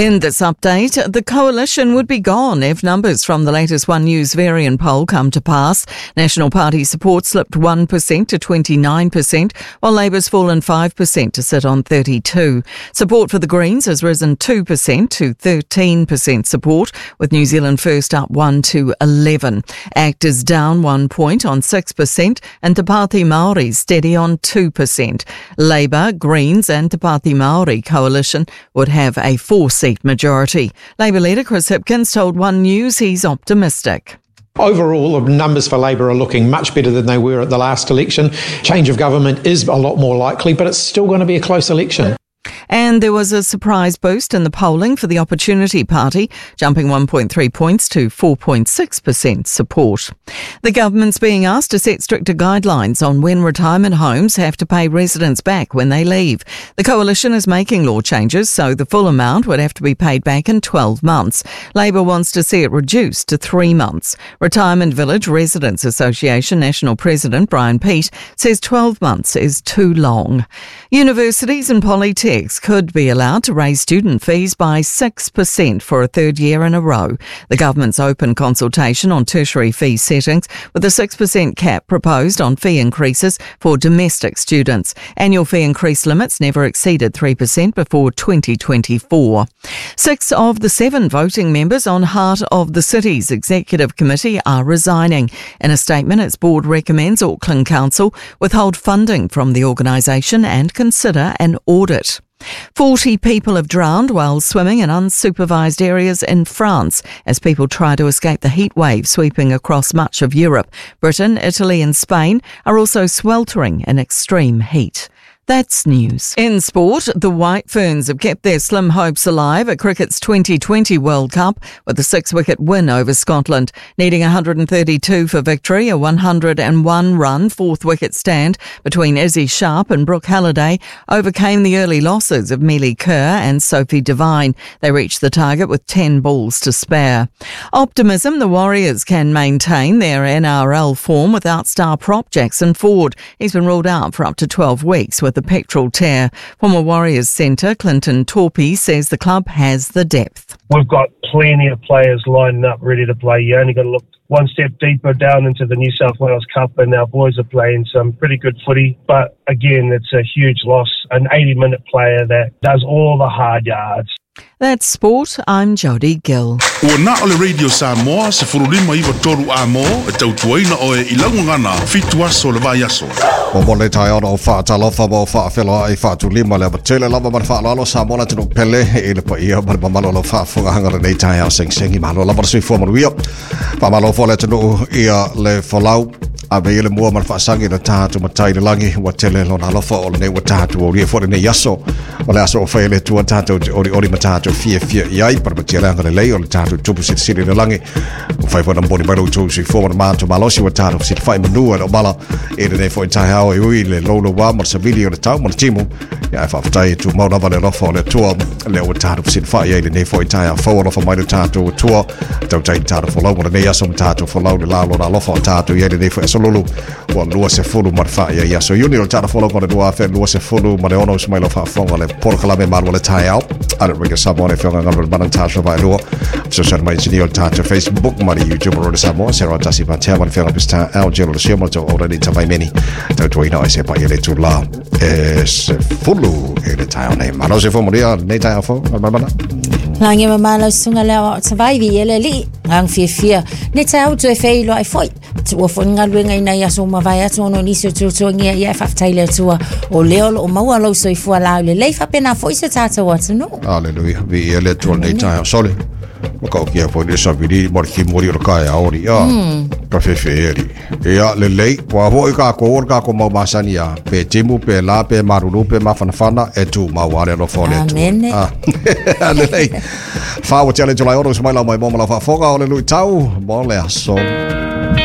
In this update, the coalition would be gone if numbers from the latest One News Varian poll come to pass. National Party support slipped 1% to 29%, while Labour's fallen 5% to sit on 32%. Support for the Greens has risen 2% to 13% support, with New Zealand First up 1 to 11. ACT is down 1 point on 6%, and Te Pāti Māori steady on 2%. Labour, Greens and Te Pāti Māori coalition would have a 4-seat majority. Labour leader Chris Hipkins told One News he's optimistic. Overall, the numbers for Labour are looking much better than they were at the last election. Change of government is a lot more likely, but it's still going to be a close election. And there was a surprise boost in the polling for the Opportunity Party, jumping 1.3 points to 4.6% support. The government's being asked to set stricter guidelines on when retirement homes have to pay residents back when they leave. The coalition is making law changes, so the full amount would have to be paid back in 12 months. Labour wants to see it reduced to 3 months. Retirement Village Residents Association National President Brian Peat says 12 months is too long. Universities and polytechs could be allowed to raise student fees by 6% for a third year in a row. The government's open consultation on tertiary fee settings, with a 6% cap proposed on fee increases for domestic students. Annual fee increase limits never exceeded 3% before 2024. 6 of the 7 voting members on Heart of the City's Executive Committee are resigning. In a statement, its board recommends Auckland Council withhold funding from the organisation and consider an audit. 40 people have drowned while swimming in unsupervised areas in France as people try to escape the heat wave sweeping across much of Europe. Britain, Italy and Spain are also sweltering in extreme heat. That's news. In sport, the White Ferns have kept their slim hopes alive at cricket's 2020 World Cup with a 6-wicket win over Scotland. Needing 132 for victory, a 101-run 4th-wicket stand between Izzy Sharp and Brooke Halliday overcame the early losses of Mealy Kerr and Sophie Devine. They reached the target with 10 balls to spare. Optimism, the Warriors can maintain their NRL form without star prop Jackson Ford. He's been ruled out for up to 12 weeks with a pectoral tear. Former Warriors centre Clinton Torpey says the club has the depth. We've got plenty of players lining up ready to play. You only got to look one step deeper down into the New South Wales Cup and our boys are playing some pretty good footy. But again, it's a huge loss. An 80-minute player that does all the hard yards. That's sport. I'm Jodie Gill. Ua na ole Radio Samoa se furulima iwa toru a mo e tautuaina o e ilangungana fitu aso le vai aso. O mole tai ono o whaatalofa mo whaafelo ai whaatulima le abatele lava man whaalalo Samoa na tino pele e le pa ia man mamalo whaafunga hangara nei tai au seng-sengi malo lava sui fuamaruia. Pamalo fo le tino ia le folau a me le mua man whaasangi na tātu matai le langi wa tele lo na alofa o le nei wa tātu o ria fore nei aso. O le aso o whaele tua tātu ori matatu fia iai para matia langa le lei o le tātu tupu siri le langi. O whai whanam boni baro tu sui fuamana mātu malosi wa tātu sit whai manua o mala e le nei fo intai hao e ui le lolo wa mar sa video le tau mar timu. Ia e whaafatai tu maunava le rofa o le tua le o tātu sit whai e le nei fo intai hao whaua rofa mai le tātu o tua. Tau tai tātu whalau mo le nei aso tātu whalau le lalo na lofa o tātu i e le nei fo esolulu. Wa lua se fulu mar whai e aso iuni o tātu whalau kone dua whai lua se fulu ma le ono smailo whaafonga le porokalame maru le tai au. Ana ringa Samoa ne whionga ngana mana tātua vai lua. So sara mai tini o tātua Facebook, mari YouTube o Samoa, sera tasi pa tea mani whionga pista au jero le sioma to ora ni tamai meni. Tau tuina ai se pa ele tu la e se fulu e le tai au nei. Mano se fomoria nei tai au fo, mana. Lange mamalo sunga leo survive ele li ang fia ne tau tu e fei lo ai foi tu o fonga luenga ina ya so mavai atu no ni so tu ngia ya fa taile tu o leo o maua lo so fu ala le le fa pena foi se tata watu no hallelujah vi ele tu nei tai sole ko kia foi de so vidi mor ki mori o kai aori ya ka feferi ya le le wa ho ka ko mau masani ya pe timu pe la pe marulu pe mafana e tu mawale lo fole tu le le fa o tele tu la oro smaila mai mo la fa foga o le lui tau mo le aso